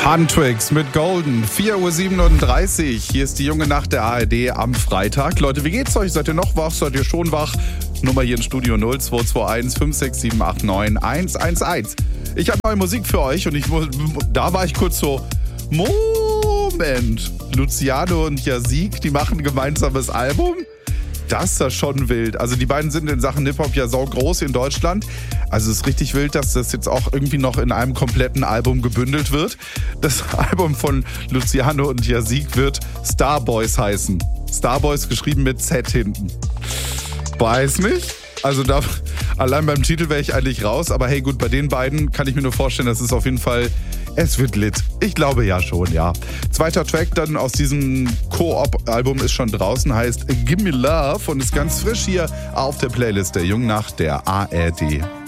Huntrix mit Golden, 4:37 Uhr. Hier ist die junge Nacht der ARD am Freitag. Leute, wie geht's euch? Seid ihr noch wach? Seid ihr schon wach? Nummer hier im Studio 0221 567 89 111. Ich habe neue Musik für euch und da war ich kurz so, Moment, Luciano und Yazig, die machen ein gemeinsames Album? Das ist ja schon wild. Also die beiden sind in Sachen Hip-Hop ja saugroß in Deutschland. Also es ist richtig wild, dass das jetzt auch irgendwie noch in einem kompletten Album gebündelt wird. Das Album von Luciano und Yazig wird Starboys heißen. Starboys geschrieben mit Z hinten. Weiß nicht. Also allein beim Titel wäre ich eigentlich raus. Aber hey gut, bei den beiden kann ich mir nur vorstellen, das ist auf jeden Fall... Es wird lit. Ich glaube ja schon, ja. Zweiter Track dann aus diesem Co-op-Album ist schon draußen, heißt Gimme Love und ist ganz frisch hier auf der Playlist der Jungen Nacht der ARD.